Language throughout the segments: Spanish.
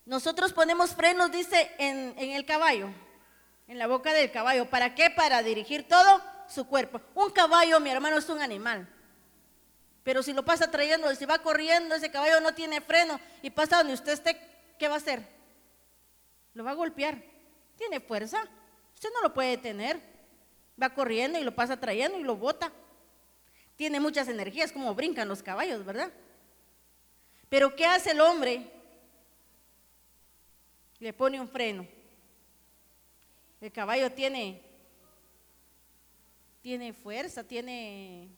Nosotros ponemos frenos, dice, en el caballo, en la boca del caballo. ¿Para qué? Para dirigir todo su cuerpo. Un caballo, mi hermano, es un animal. Pero si lo pasa trayendo, si va corriendo, ese caballo no tiene freno y pasa donde usted esté, ¿qué va a hacer? Lo va a golpear. Tiene fuerza. Usted no lo puede detener. Va corriendo y lo pasa trayendo y lo bota. Tiene muchas energías, como brincan los caballos, ¿verdad? Pero ¿qué hace el hombre? Le pone un freno. El caballo tiene fuerza, tiene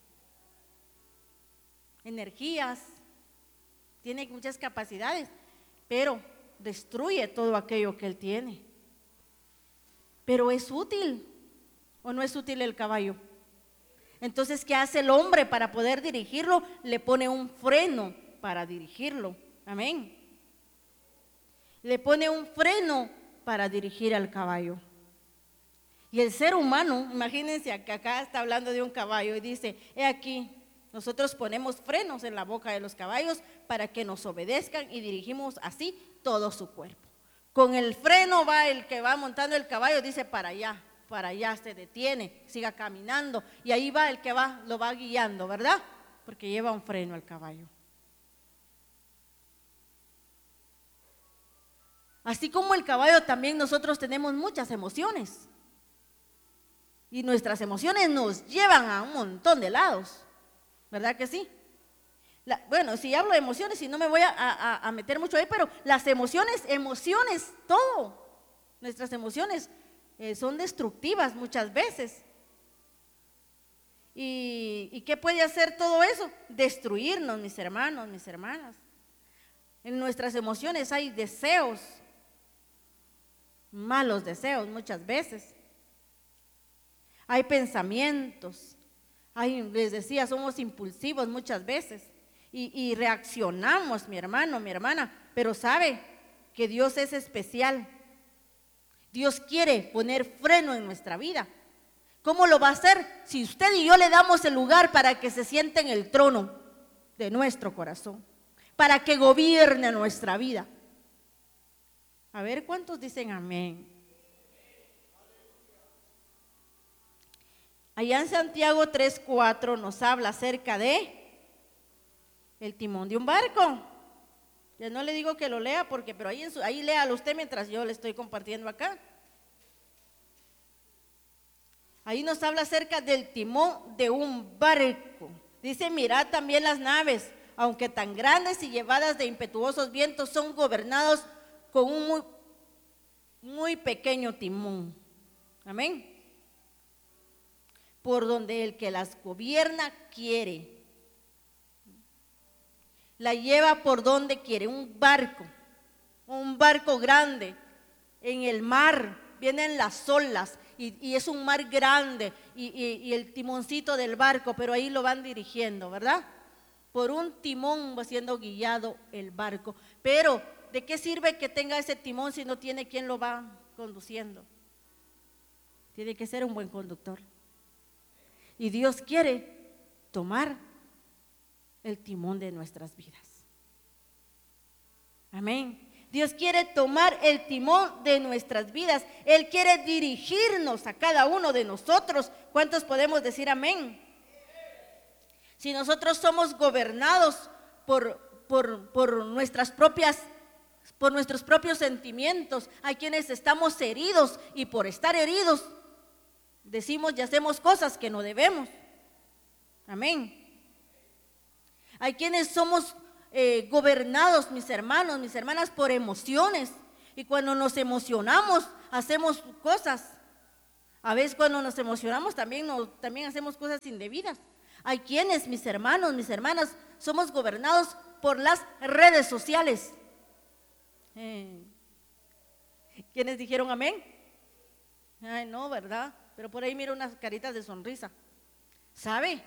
energías, tiene muchas capacidades, pero destruye todo aquello que él tiene. Pero ¿es útil o no es útil el caballo? Entonces, ¿qué hace el hombre para poder dirigirlo? Le pone un freno para dirigirlo. Amén. Le pone un freno para dirigir al caballo. Y el ser humano, imagínense que acá está hablando de un caballo y dice, he aquí, nosotros ponemos frenos en la boca de los caballos para que nos obedezcan y dirigimos así todo su cuerpo. Con el freno va el que va montando el caballo, dice para allá se detiene, siga caminando y ahí va el que lo va guiando, ¿verdad? Porque lleva un freno el caballo. Así como el caballo, también nosotros tenemos muchas emociones. Y nuestras emociones nos llevan a un montón de lados, ¿verdad que sí? Bueno, si hablo de emociones y no me voy a meter mucho ahí, pero las emociones, todo. Nuestras emociones son destructivas muchas veces. ¿Y qué puede hacer todo eso? Destruirnos, mis hermanos, mis hermanas. En nuestras emociones hay deseos, malos deseos muchas veces. Hay pensamientos, les decía, somos impulsivos muchas veces y reaccionamos, mi hermano, mi hermana, pero sabe que Dios es especial. Dios quiere poner freno en nuestra vida. ¿Cómo lo va a hacer? Si usted y yo le damos el lugar para que se siente en el trono de nuestro corazón, para que gobierne nuestra vida. A ver, ¿cuántos dicen amén? Allá en Santiago 3:4 nos habla acerca de el timón de un barco. Ya no le digo que lo lea pero ahí léalo usted mientras yo le estoy compartiendo acá. Ahí nos habla acerca del timón de un barco. Dice, mirad también las naves, aunque tan grandes y llevadas de impetuosos vientos, son gobernados con un muy, muy pequeño timón. Amén. Por donde el que las gobierna quiere. La lleva por donde quiere, un barco grande en el mar, vienen las olas y es un mar grande y el timoncito del barco, pero ahí lo van dirigiendo, ¿verdad? Por un timón va siendo guiado el barco, pero ¿de qué sirve que tenga ese timón si no tiene quien lo va conduciendo? Tiene que ser un buen conductor. Y Dios quiere tomar el timón de nuestras vidas. Amén. Dios quiere tomar el timón de nuestras vidas. Él quiere dirigirnos a cada uno de nosotros. ¿Cuántos podemos decir amén? Si nosotros somos gobernados por nuestros propios sentimientos, hay quienes estamos heridos y por estar heridos decimos y hacemos cosas que no debemos. Amén. Hay quienes somos gobernados, mis hermanos, mis hermanas, por emociones. Y cuando nos emocionamos, hacemos cosas. A veces cuando nos emocionamos también hacemos cosas indebidas. Hay quienes, mis hermanos, mis hermanas, somos gobernados por las redes sociales. ¿Quiénes dijeron amén? Ay, no, ¿verdad? Pero por ahí miro unas caritas de sonrisa. ¿Sabe?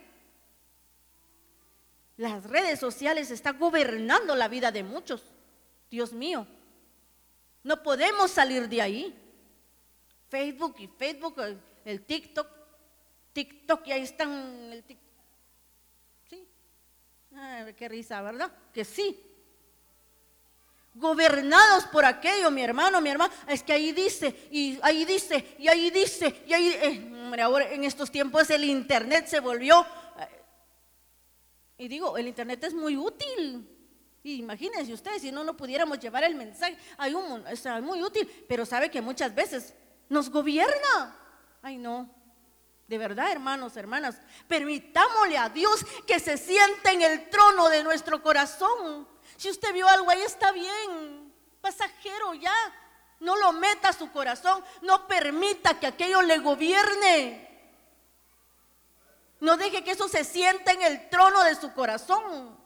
Las redes sociales están gobernando la vida de muchos. Dios mío, no podemos salir de ahí. Facebook, el TikTok, y ahí están el TikTok. Sí. Ay, qué risa, ¿verdad? Que sí. gobernados por aquello, mi hermano, mi hermana. Es que ahí dice, y ahí dice, y ahí dice, y ahí... hombre, ahora en estos tiempos el internet se volvió... y digo, el internet es muy útil. Y imagínense ustedes, si no pudiéramos llevar el mensaje, es muy útil, pero sabe que muchas veces nos gobierna. Ay, no. De verdad, hermanos, hermanas, permitámosle a Dios que se siente en el trono de nuestro corazón. Si usted vio algo ahí, está bien, pasajero ya. No lo meta a su corazón, no permita que aquello le gobierne. No deje que eso se sienta en el trono de su corazón.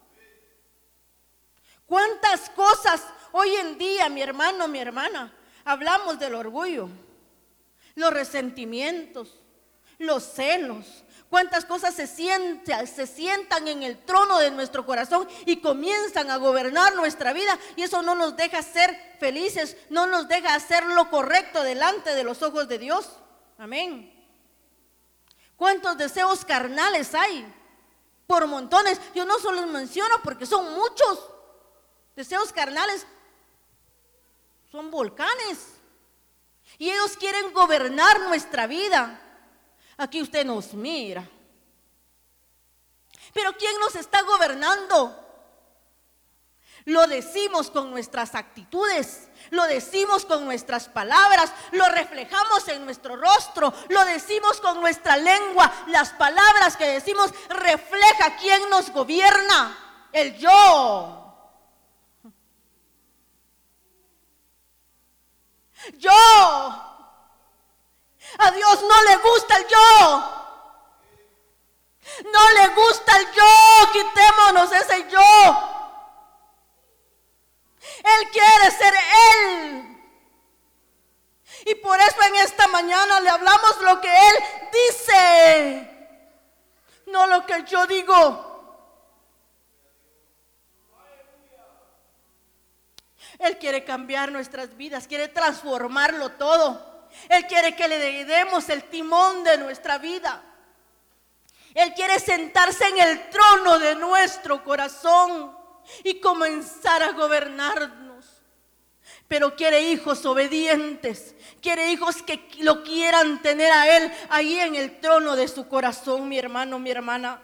¿Cuántas cosas hoy en día, mi hermano, mi hermana, hablamos del orgullo, los resentimientos, los celos? ¿Cuántas cosas se sientan en el trono de nuestro corazón y comienzan a gobernar nuestra vida? Y eso no nos deja ser felices, no nos deja hacer lo correcto delante de los ojos de Dios. Amén. ¿Cuántos deseos carnales hay? Por montones. Yo no solo los menciono porque son muchos. Deseos carnales son volcanes. Y ellos quieren gobernar nuestra vida. Aquí usted nos mira. Pero ¿quién nos está gobernando? Lo decimos con nuestras actitudes, lo decimos con nuestras palabras, lo reflejamos en nuestro rostro, lo decimos con nuestra lengua. Las palabras que decimos refleja quién nos gobierna, el yo. Yo. A Dios no le gusta el yo. No le gusta el yo. Quitémonos ese yo. Él quiere ser Él. Y por eso en esta mañana le hablamos lo que Él dice, no lo que yo digo. Él quiere cambiar nuestras vidas, quiere transformarlo todo. Él quiere que le demos el timón de nuestra vida. Él quiere sentarse en el trono de nuestro corazón y comenzar a gobernarnos. Pero quiere hijos obedientes, quiere hijos que lo quieran tener a Él ahí en el trono de su corazón, mi hermano, mi hermana.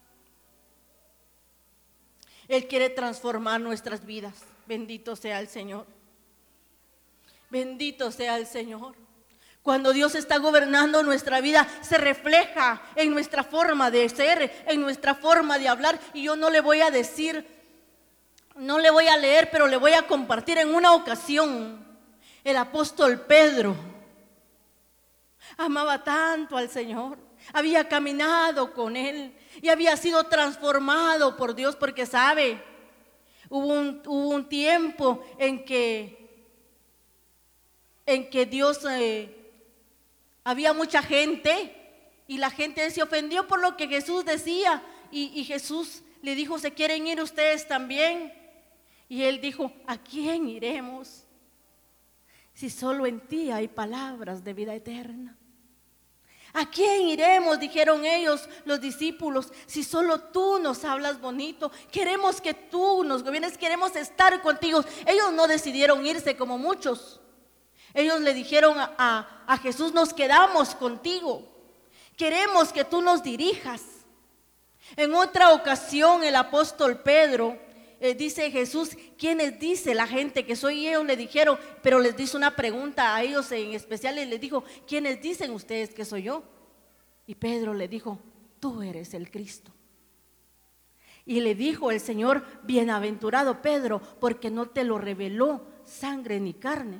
Él quiere transformar nuestras vidas. Bendito sea el Señor. Bendito sea el Señor. Cuando Dios está gobernando nuestra vida, se refleja en nuestra forma de ser, en nuestra forma de hablar. Y yo no le voy a decir, no le voy a leer, pero le voy a compartir. En una ocasión, el apóstol Pedro amaba tanto al Señor, había caminado con Él y había sido transformado por Dios, porque sabe, hubo un tiempo en que Dios, había mucha gente y la gente se ofendió por lo que Jesús decía, y Jesús le dijo: ¿se quieren ir ustedes también? Y él dijo: ¿a quién iremos si solo en ti hay palabras de vida eterna? ¿A quién iremos? Dijeron ellos, los discípulos, si solo tú nos hablas bonito. Queremos que tú nos gobiernes, queremos estar contigo. Ellos no decidieron irse como muchos. Ellos le dijeron a Jesús: nos quedamos contigo, queremos que tú nos dirijas. En otra ocasión el apóstol Pedro dice: Jesús, ¿quiénes dice la gente que soy? Y ellos le dijeron, pero les hizo una pregunta a ellos en especial y les dijo: ¿quiénes dicen ustedes que soy yo? Y Pedro le dijo: tú eres el Cristo. Y le dijo el Señor: bienaventurado Pedro, porque no te lo reveló sangre ni carne,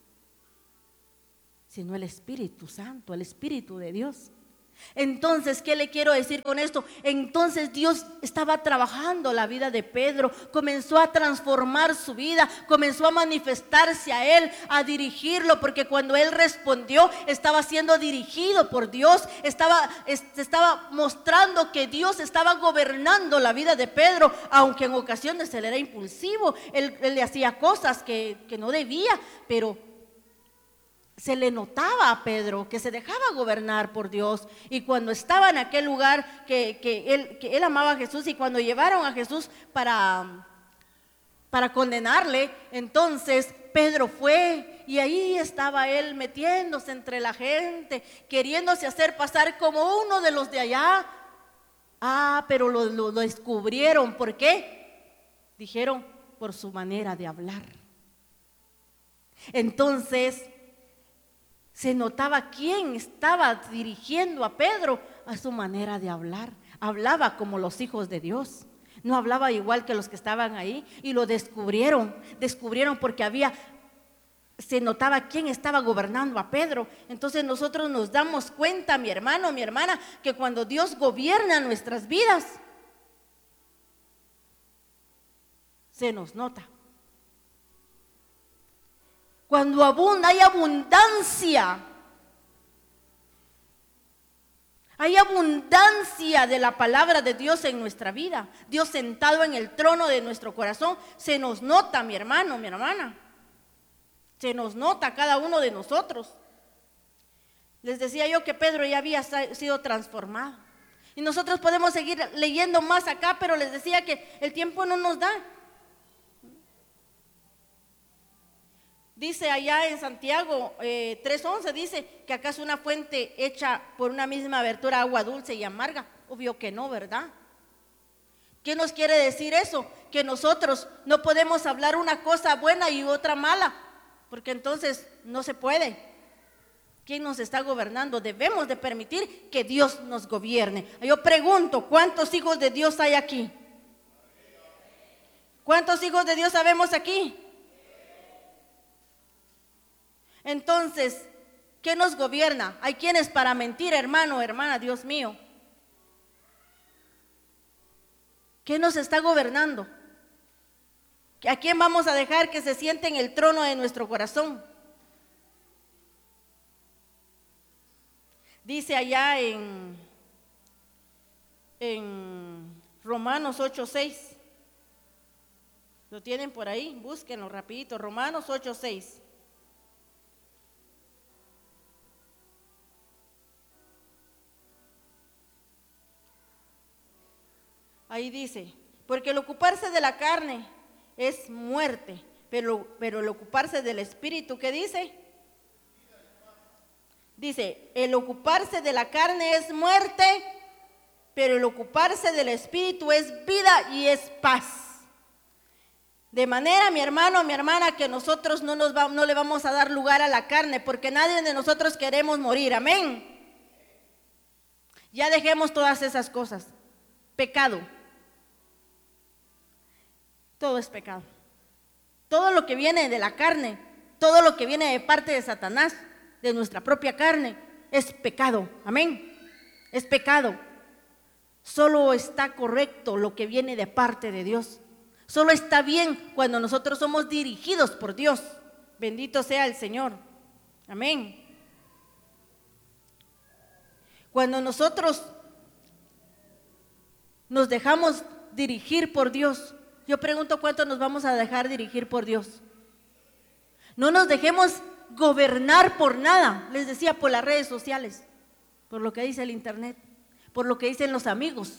sino el Espíritu Santo, el Espíritu de Dios. Entonces, ¿qué le quiero decir con esto? Entonces Dios estaba trabajando la vida de Pedro, comenzó a transformar su vida, comenzó a manifestarse a él, a dirigirlo, porque cuando él respondió estaba siendo dirigido por Dios, estaba mostrando que Dios estaba gobernando la vida de Pedro, aunque en ocasiones él era impulsivo, él le hacía cosas que no debía, pero se le notaba a Pedro que se dejaba gobernar por Dios. Y cuando estaba en aquel lugar que él amaba a Jesús, y cuando llevaron a Jesús para para condenarle. Entonces Pedro fue y ahí estaba él metiéndose entre la gente, queriéndose hacer pasar como uno de los de allá. Pero lo descubrieron. ¿Por qué? Dijeron, por su manera de hablar. Entonces se notaba quién estaba dirigiendo a Pedro, a su manera de hablar. Hablaba como los hijos de Dios, no hablaba igual que los que estaban ahí, y lo descubrieron porque se notaba quién estaba gobernando a Pedro. Entonces nosotros nos damos cuenta, mi hermano, mi hermana, que cuando Dios gobierna nuestras vidas, se nos nota. Cuando hay abundancia. Hay abundancia de la palabra de Dios en nuestra vida. Dios sentado en el trono de nuestro corazón. Se nos nota, mi hermano, mi hermana. Se nos nota a cada uno de nosotros. Les decía yo que Pedro ya había sido transformado. Y nosotros podemos seguir leyendo más acá, pero les decía que el tiempo no nos da. Dice allá en Santiago 3:11, dice que acaso una fuente hecha por una misma abertura agua dulce y amarga. Obvio que no, ¿verdad? ¿Qué nos quiere decir eso? Que nosotros no podemos hablar una cosa buena y otra mala, porque entonces no se puede. ¿Quién nos está gobernando? Debemos de permitir que Dios nos gobierne. Yo pregunto, ¿cuántos hijos de Dios hay aquí? ¿Cuántos hijos de Dios sabemos aquí? Entonces, ¿qué nos gobierna? Hay quienes para mentir, hermano, hermana, Dios mío. ¿Qué nos está gobernando? ¿A quién vamos a dejar que se siente en el trono de nuestro corazón? Dice allá en Romanos 8:6. ¿Lo tienen por ahí? Búsquenlo rapidito. Romanos 8:6. Ahí dice, porque el ocuparse de la carne es muerte, pero el ocuparse del espíritu, ¿qué dice? Dice, el ocuparse de la carne es muerte, pero el ocuparse del espíritu es vida y es paz. De manera, mi hermano, mi hermana, que nosotros no le vamos a dar lugar a la carne, porque nadie de nosotros queremos morir, amén. Ya dejemos todas esas cosas. Pecado. Todo es pecado. Todo lo que viene de la carne, todo lo que viene de parte de Satanás, de nuestra propia carne, es pecado. Amén. Es pecado. Solo está correcto lo que viene de parte de Dios. Solo está bien cuando nosotros somos dirigidos por Dios. Bendito sea el Señor. Amén. Cuando nosotros nos dejamos dirigir por Dios, yo pregunto, ¿cuánto nos vamos a dejar dirigir por Dios? No nos dejemos gobernar por nada. Les decía, por las redes sociales, por lo que dice el internet, por lo que dicen los amigos.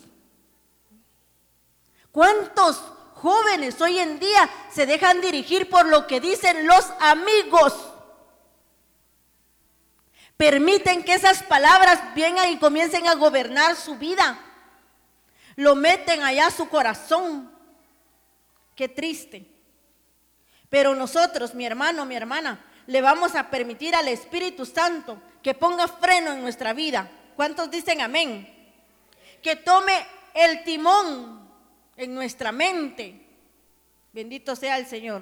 ¿Cuántos jóvenes hoy en día se dejan dirigir por lo que dicen los amigos? Permiten que esas palabras vengan y comiencen a gobernar su vida. Lo meten allá a su corazón. Qué triste. Pero nosotros, mi hermano, mi hermana, le vamos a permitir al Espíritu Santo que ponga freno en nuestra vida. ¿Cuántos dicen amén? Que tome el timón en nuestra mente. Bendito sea el Señor.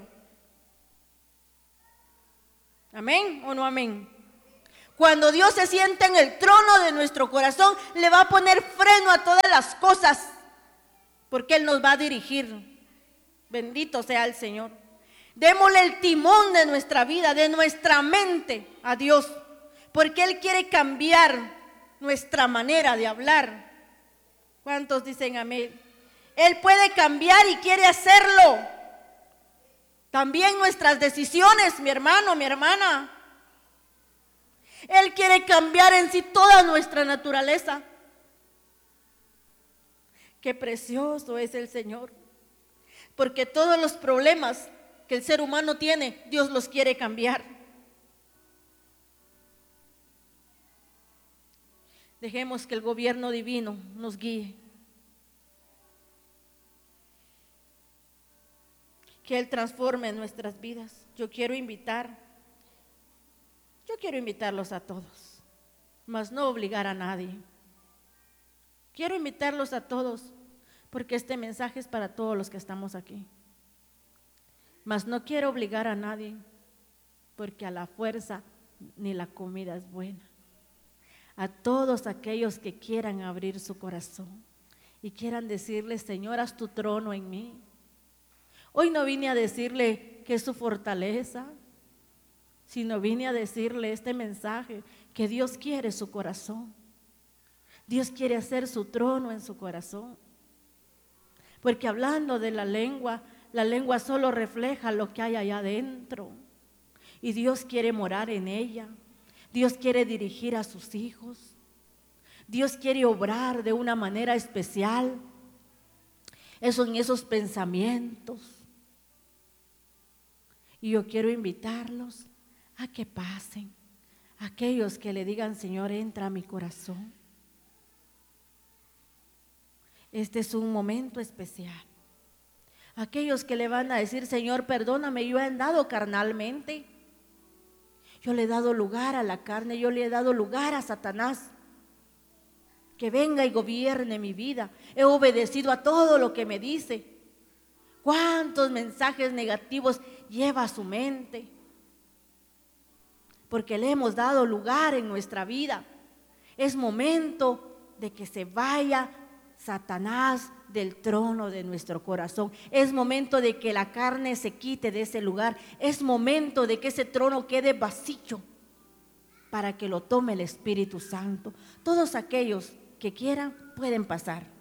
¿Amén o no amén? Cuando Dios se sienta en el trono de nuestro corazón, le va a poner freno a todas las cosas, porque Él nos va a dirigir. Bendito sea el Señor. Démosle el timón de nuestra vida, de nuestra mente a Dios, porque Él quiere cambiar nuestra manera de hablar. ¿Cuántos dicen amén? Él puede cambiar y quiere hacerlo. También nuestras decisiones, mi hermano, mi hermana. Él quiere cambiar en sí toda nuestra naturaleza. Qué precioso es el Señor. porque todos los problemas que el ser humano tiene, Dios los quiere cambiar. Dejemos que el gobierno divino nos guíe, que Él transforme nuestras vidas. Yo quiero invitarlos a todos, mas no obligar a nadie. Quiero invitarlos a todos, porque este mensaje es para todos los que estamos aquí. Mas no quiero obligar a nadie, porque a la fuerza ni la comida es buena. A todos aquellos que quieran abrir su corazón y quieran decirle: Señor, haz tu trono en mí. Hoy no vine a decirle que es su fortaleza, sino vine a decirle este mensaje, que Dios quiere su corazón. Dios quiere hacer su trono en su corazón. Porque hablando de la lengua solo refleja lo que hay allá adentro. Y Dios quiere morar en ella. Dios quiere dirigir a sus hijos. Dios quiere obrar de una manera especial. En esos pensamientos. Y yo quiero invitarlos a que pasen. Aquellos que le digan: Señor, entra a mi corazón. Este es un momento especial. Aquellos que le van a decir: Señor, perdóname, yo he andado carnalmente. Yo le he dado lugar a la carne, yo le he dado lugar a Satanás. Que venga y gobierne mi vida. He obedecido a todo lo que me dice. ¿Cuántos mensajes negativos lleva a su mente? Porque le hemos dado lugar en nuestra vida. Es momento de que se vaya Satanás del trono de nuestro corazón. Es momento de que la carne se quite de ese lugar. Es momento de que ese trono quede vacío para que lo tome el Espíritu Santo. Todos aquellos que quieran pueden pasar.